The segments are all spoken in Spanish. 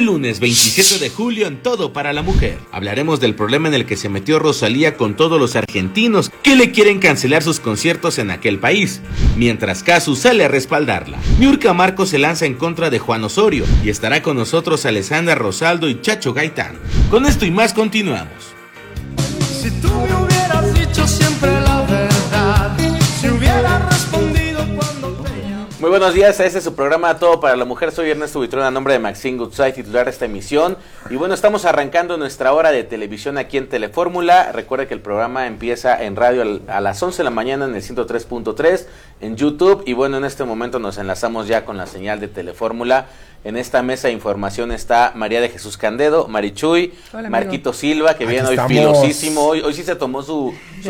lunes 27 de julio en Todo para la Mujer. Hablaremos del problema en el que se metió Rosalía con todos los argentinos que le quieren cancelar sus conciertos en aquel país, mientras Casu sale a respaldarla. Niurka Marcos se lanza en contra de Juan Osorio y estará con nosotros Alessandra Rosaldo y Chacho Gaitán. Con esto y más continuamos. Si tú me hubieras dicho siempre la verdad, si hubieras respondido cuando te llamé. Muy buenos días, este es su programa Todo para la Mujer. Soy Ernesto Buitrón, a nombre de Maxine Goodside, titular de esta emisión. Y bueno, estamos arrancando nuestra hora de televisión aquí en Telefórmula. Recuerde que el programa empieza en radio a las 11 de la mañana en el 103.3 en YouTube. Y bueno, en este momento nos enlazamos ya con la señal de Telefórmula. En esta mesa de información está María de Jesús Candedo, Marichuy, hola, Marquito Silva, que viene hoy estamos. filosísimo. Hoy sí se tomó su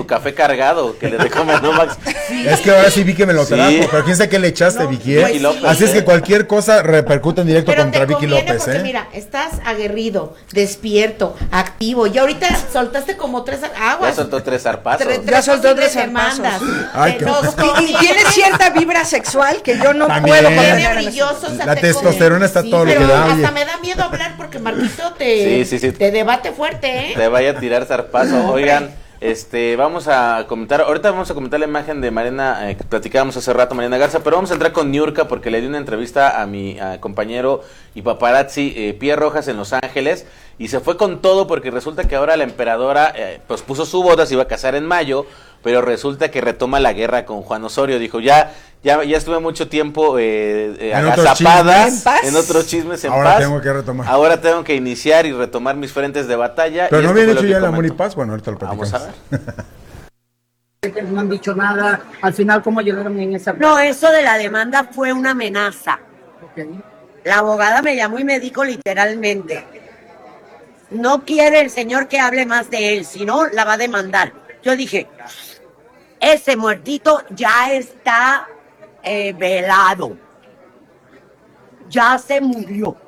café cargado, que le recomendó Max. Sí. Es que ahora sí vi que me lo trajo, Sí. pero quién sabe qué le echaste, No, Vicky, Vicky López, Así es que cualquier cosa repercute en directo Pero contra te Vicky conviene López, porque mira, estás aguerrido, despierto, activo, y ahorita soltaste como 3 Ya aguas. soltó 3 zarpazos. Ya soltó tres 3 demandas. Ay, qué- Y tiene cierta vibra sexual que yo no También. puedo Tiene contener. brilloso, o sea, La te testosterona está todo lo pero que da, oye. hasta me da miedo hablar porque Marquito te Sí. debate fuerte, ¿eh? Te vaya a tirar zarpazo. Oigan, vamos a comentar, ahorita vamos a comentar la imagen de Mariana, que platicábamos hace rato, Mariana Garza, pero vamos a entrar con Niurka porque le di una entrevista a mi compañero y paparazzi Pierre Rojas en Los Ángeles, y se fue con todo porque resulta que ahora la emperadora pues puso su boda, se iba a casar en mayo, pero resulta que retoma la guerra con Juan Osorio. Dijo, ya estuve mucho tiempo agazapada en otros chismes en Ahora paz. tengo que retomar. Ahora tengo que iniciar y retomar mis frentes de batalla. Pero y no esto habían fue hecho lo ya que el amor y comentó. paz. Bueno, ahorita lo platicamos. Vamos a ver. No han dicho nada. Al final, ¿cómo llegaron en esa? No, eso de la demanda fue una amenaza. Ok. La abogada me llamó y me dijo literalmente, no quiere el señor que hable más de él, si no, la va a demandar. Yo dije, ese muertito ya está velado. Ya se murió.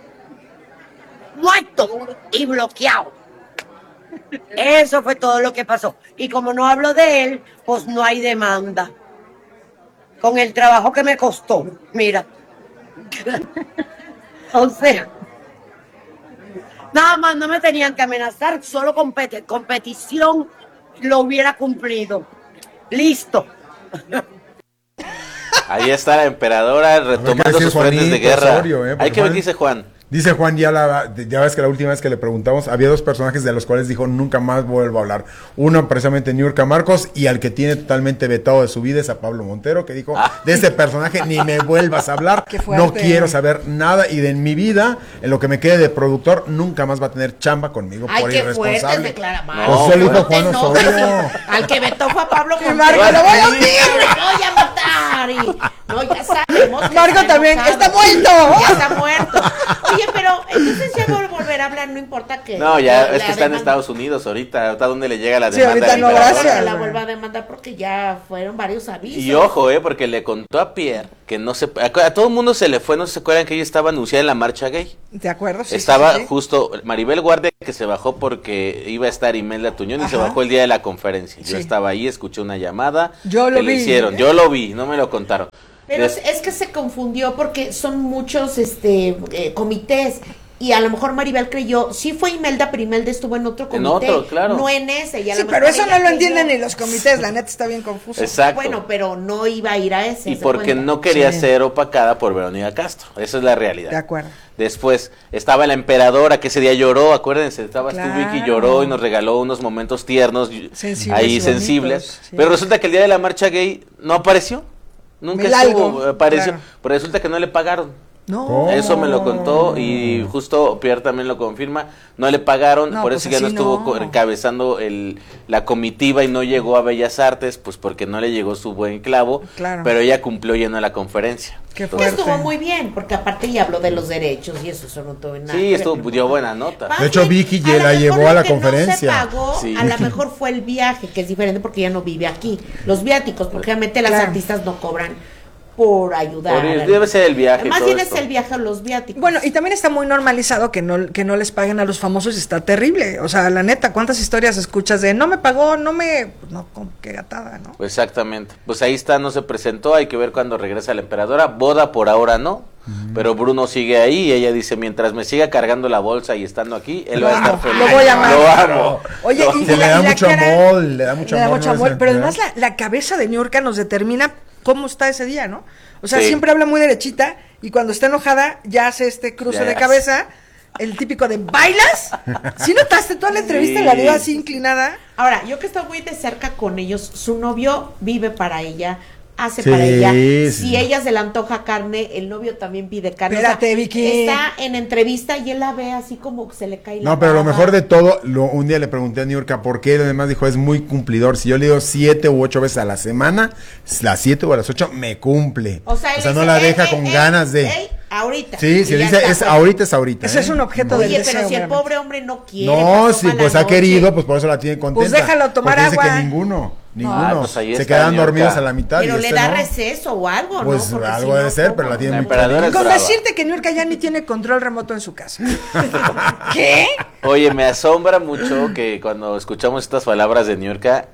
Muerto y bloqueado. Eso fue todo lo que pasó. Y como no hablo de él, pues no hay demanda. Con el trabajo que me costó, mira. O sea, nada más no me tenían que amenazar, solo competición lo hubiera cumplido. Listo. Ahí está la emperadora retomando decir sus frentes de Juanito guerra. Osorio, porque Hay que ver Juan- qué dice Juan. Dice Juan, ya ves que la última vez que le preguntamos, había 2 personajes de los cuales dijo, nunca más vuelvo a hablar. Uno, precisamente, Niurka Marcos, y al que tiene totalmente vetado de su vida es a Pablo Montero, que dijo, de este personaje ni me vuelvas a hablar, Qué fuerte. no quiero saber nada, y de mi vida, en lo que me quede de productor, nunca más va a tener chamba conmigo Ay, por qué fuerte irresponsable. declara. No, Pues eso lo dijo te Juan enojes. Osorio. Al que vetó fue a Pablo Montero. Marco, lo voy a Sí, lo voy a matar. No, ya sabemos que Marco está también, enojado. está muerto. Ya está muerto. Oye, pero entonces ya voy a volver a hablar, no importa que. No, ya la es que está en demanda- Estados Unidos ahorita. ¿Hasta dónde le llega la Sí, demanda? ahorita al no, emperador? gracias. Que la vuelva a demandar porque ya fueron varios avisos. Y ojo, porque le contó a Pierre que no se... A todo el mundo se le fue, no se acuerdan que ella estaba anunciada en la marcha gay. ¿De acuerdo? Sí, Estaba sí, sí. justo Maribel Guardia, que se bajó porque iba a estar Imelda Tuñón, y se Ajá. bajó el día de la conferencia. Yo Sí. estaba ahí, escuché una llamada. Yo lo que le vi. hicieron. Yo lo vi, no me lo contaron. Pero es que se confundió porque son muchos comités. Y a lo mejor Maribel creyó, sí fue Imelda, pero Imelda estuvo en otro En comité. otro, claro. No en ese. Y a Sí, lo pero mejor eso ella no lo creyó- entienden ni los comités, la neta está bien confuso. Exacto. Bueno, pero no iba a ir a ese. Y ¿se porque cuenta? no quería Sí. ser opacada por Verónica Castro. Esa es la realidad. De acuerdo. Después estaba la emperadora, que ese día lloró, acuérdense, estabas tú, Claro. Vicky, lloró y nos regaló unos momentos tiernos, Sensibles ahí y sensibles. bonitos, sí. Pero resulta que el día de la marcha gay no apareció. Nunca Milagro, estuvo, apareció. claro. Pero resulta que no le pagaron. No. ¿Cómo? Eso me lo contó y justo Pierre también lo confirma. No le pagaron, No, por pues eso ya no así estuvo no. encabezando la comitiva y no llegó a Bellas Artes, pues porque no le llegó su buen clavo. Claro. Pero ella cumplió lleno la conferencia. Qué Que fuerte. estuvo muy bien, porque aparte ya habló de los derechos y eso no tuvo nada. Sí, que ver. estuvo, dio buena nota. Más De hecho, bien, Vicky a lo la mejor llevó lo a la que no conferencia. se pagó, Sí. a lo mejor fue el viaje, que es diferente porque ya no vive aquí. Los viáticos, porque obviamente las Claro. artistas no cobran por ayudar. Por ir, a la- debe ser el viaje y Más todo bien esto. es el viaje a los viáticos. Bueno, y también está muy normalizado que no les paguen a los famosos, está terrible. O sea, la neta, ¿cuántas historias escuchas de no me pagó, no, qué gatada, ¿no? Exactamente. Pues ahí está, no se presentó, hay que ver cuándo regresa la emperadora. Boda por ahora no. Pero Bruno sigue ahí y ella dice, mientras me siga cargando la bolsa y estando aquí, él va a estar feliz. Lo voy a amar. Lo amo. Oye, y Se le da mucho cara- amor, le da mucho amor. pero además la cabeza de Niurka nos determina cómo está ese día, ¿no? O sea, Sí. siempre habla muy derechita y cuando está enojada ya hace este cruce Ya. de cabeza, el típico de ¿bailas? ¿Sí notaste toda la entrevista Sí. la dio así inclinada? Ahora, yo que estoy muy de cerca con ellos, su novio vive para ella, hace Sí, para ella. sí. Si ella se le antoja carne, el novio también pide carne. Espérate, Vicky. Está en entrevista y él la ve así como que se le cae la No, pero lo baba. mejor de todo, un día le pregunté a Niurka por qué, y además dijo, es muy cumplidor. Si yo le digo 7 u 8 veces a la semana, las 7 o a las 8 me cumple. O sea, él no dice, la deja con ganas de... ahorita. Sí, si Y ya dice, está, es pues. ahorita, es ahorita. Ese es un objeto del Oye, deseo. pero si el realmente. pobre hombre no quiere. No, pasó sí, mala pues ha noche. querido, pues por eso la tiene contenta. Pues déjalo tomar porque dice agua. que ninguno. pues ahí se está quedan Niurka. dormidos a la mitad. Pero y le este da no. receso o algo, Pues ¿no? Porque algo si debe no, ser, ¿cómo? pero la tiene La muy emperadora caliente. es Con brava. decirte que Niurka ya ni tiene control remoto en su casa. ¿Qué? Oye, me asombra mucho que cuando escuchamos estas palabras de Niurka,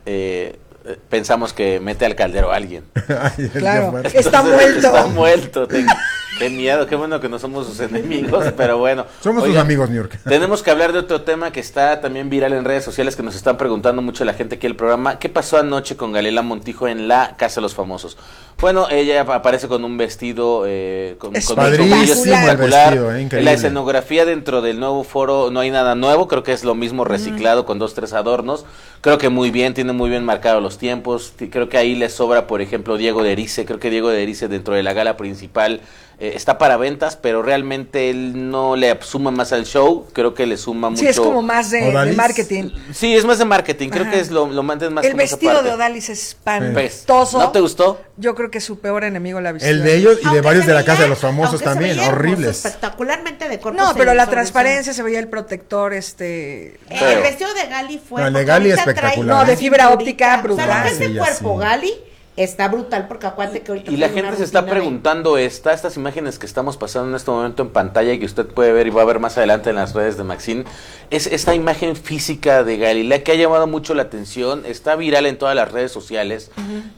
pensamos que mete al caldero a alguien. Ay, Claro. ya fue. Está muerto. Está muerto. Qué miedo, qué bueno que no somos sus enemigos, pero bueno. Somos sus Oigan, amigos, Niurka. Tenemos que hablar de otro tema que está también viral en redes sociales, que nos están preguntando mucho la gente aquí del programa. ¿Qué pasó anoche con Galila Montijo en la Casa de los Famosos? Bueno, ella aparece con un vestido con Es mucho padrísimo brillo, el espectacular. vestido, increíble. La escenografía dentro del nuevo foro no hay nada nuevo, creo que es lo mismo reciclado con 2, 3 adornos. Creo que muy bien, tiene muy bien marcados los tiempos. Creo que ahí le sobra, por ejemplo, Diego de Erice. Creo que Diego de Erice dentro de la gala principal está para ventas, pero realmente él no le suma más al show. Creo que le suma mucho. Sí, es como más de Odalis. marketing. Sí, es más de marketing. Creo Ajá. que es lo mandes más El con esa vestido parte. de Odalis es Pues, espantoso. ¿no te gustó? Yo creo que su peor enemigo la vistió. El de ellos y de Aunque varios se de la Casa veía- de los Famosos aunque se también, veía hermoso, horribles. espectacularmente de cuerpo. No, pero la sobre- transparencia, se veía el protector, El Feo. vestido de Gali fue. No, el de porque Gali ahorita trae espectacular. No, de fibra cinturita. óptica, O sea, brutal. lo que es Sí, de ya cuerpo sí. Gali está brutal, porque acuérdate que ahorita Y la fue una gente se está rutina de- preguntando estas imágenes que estamos pasando en este momento en pantalla y que usted puede ver y va a ver más adelante en las redes de Maxine, es esta imagen física de Galilea que ha llamado mucho la atención, está viral en todas las redes sociales.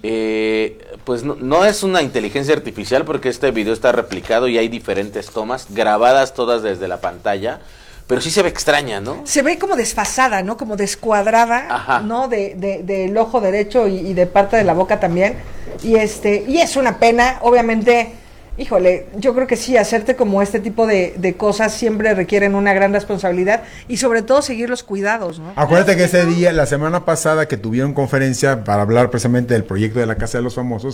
Pues no es una inteligencia artificial porque este video está replicado y hay diferentes tomas grabadas todas desde la pantalla, pero sí se ve extraña, ¿no? Se ve como desfasada, ¿no? Como descuadrada, Ajá. ¿no? Del ojo derecho y de parte de la boca también. Y es una pena, obviamente, híjole, yo creo que sí, hacerte como este tipo de cosas siempre requieren una gran responsabilidad y sobre todo seguir los cuidados, ¿no? Acuérdate que ese día, la semana pasada que tuvieron conferencia para hablar precisamente del proyecto de la Casa de los Famosos,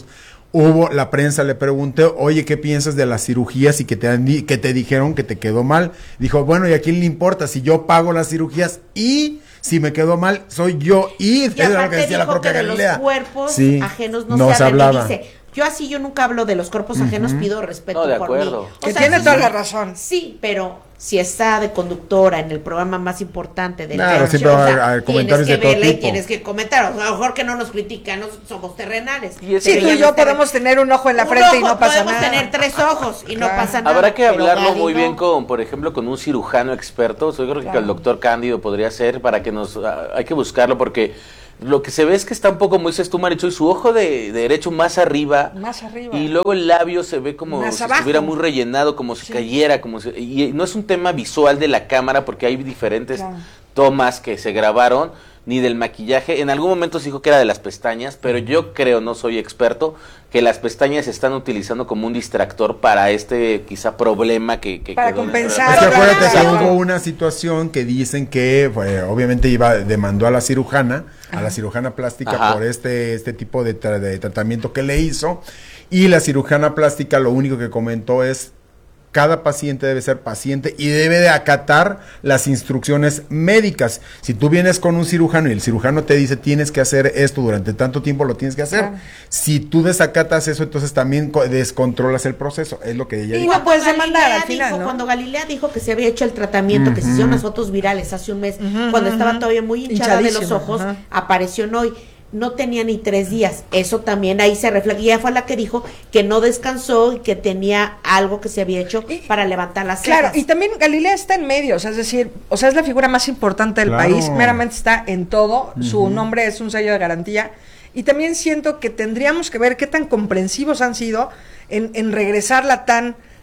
la prensa le preguntó, oye, ¿qué piensas de las cirugías y que te dijeron que te quedó mal? Dijo, bueno, ¿y a quién le importa si yo pago las cirugías y si me quedó mal soy yo? Y Y eso es lo aparte que decía la dijo propia que de los Galilea. cuerpos Sí, ajenos no no se se hablen. hablaba. Dice, yo nunca hablo de los cuerpos ajenos, pido respeto No, de por mí. acuerdo. Que tiene sí, toda la razón. Sí, pero si está de conductora en el programa más importante del Claro, talk siempre show, va a o sea, haber comentarios tienes de todo que verla y tipo. tienes que comentar. O sea, a lo mejor que no nos critican, no somos terrenales. Y es Sí, que tú y ella yo no está- podemos tener un ojo en la Un frente y ojo, no pasa podemos nada. tener 3 ojos y no Claro. pasa nada. Habrá que pero hablarlo Gali muy no. bien por ejemplo, con un cirujano experto. Yo creo que el doctor Cándido podría ser para que hay que buscarlo porque lo que se ve es que está un poco, como dices tú, Marichuy, su ojo de derecho más arriba. Más arriba. Y luego el labio se ve como Más si abajo. estuviera muy rellenado, como si cayera, y no es un tema visual de la cámara porque hay diferentes Claro. tomas que se grabaron, ni del maquillaje. En algún momento se dijo que era de las pestañas, pero yo creo, no soy experto, que las pestañas se están utilizando como un distractor para quizá problema que Para quedó dentro de la compensar. Es que pestaña. acuérdate que Claro. hubo una situación que dicen que obviamente demandó a la cirujana plástica Ajá. por este tipo de tratamiento que le hizo, y la cirujana plástica lo único que comentó es cada paciente debe ser paciente y debe de acatar las instrucciones médicas. Si tú vienes con un cirujano y el cirujano te dice tienes que hacer esto durante tanto tiempo, lo tienes que hacer. Claro. Si tú desacatas eso, entonces también descontrolas el proceso. Es lo que ella Y dijo. no puedes Cuando demandar Galilea al final, dijo- ¿no? Cuando Galilea dijo que se había hecho el tratamiento, que se hicieron unas fotos virales hace un mes, cuando estaba todavía muy hinchada de los Hinchadísima, ojos, ajá. apareció en hoy. No tenía ni 3 días. Eso también ahí se refleja. Y ella fue la que dijo que no descansó y que tenía algo que se había hecho para levantar las cejas. Claro, y también Galilea está en medio, o sea, es decir, es la figura más importante del Claro. país, meramente está en todo, su nombre es un sello de garantía, y también siento que tendríamos que ver qué tan comprensivos han sido en regresarla tan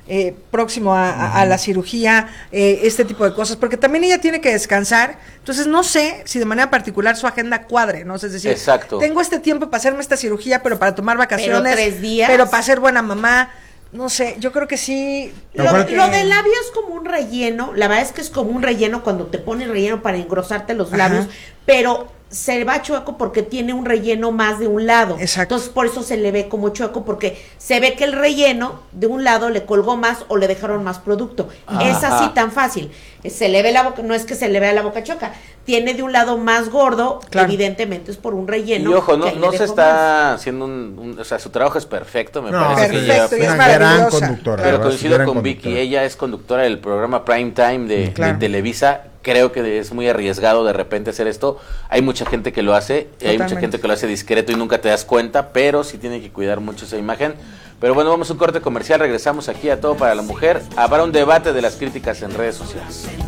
próximo a la cirugía, este tipo de cosas, porque también ella tiene que descansar. Entonces no sé si de manera particular su agenda cuadre, ¿no? Es decir, exacto, tengo este tiempo para hacerme esta cirugía, pero para tomar vacaciones, pero 3 días, pero para ser buena mamá. No sé, yo creo que sí. Lo del labio es como un relleno, la verdad es que es como un relleno cuando te pones relleno para engrosarte los labios, pero se va chueco porque tiene un relleno más de un lado. Exacto. Entonces por eso se le ve como chueco, porque se ve que el relleno de un lado le colgó más o le dejaron más producto. Es así tan fácil. Se le ve la boca, no es que se le vea la boca choca, tiene de un lado más gordo, evidentemente es por un relleno. Y ojo, no se está haciendo o sea, su trabajo es perfecto, me parece que lleva y es una gran maravillosa. conductora. Pero ¿verdad? coincido Gran con conductora. Vicky, ella es conductora del programa Prime Time de Televisa. Creo que es muy arriesgado de repente hacer esto. Hay mucha gente que lo hace, hay mucha gente que lo hace discreto y nunca te das cuenta, pero sí tiene que cuidar mucho esa imagen. Pero bueno, vamos a un corte comercial, regresamos aquí a Todo para la Mujer. Habrá un debate de las críticas en redes sociales.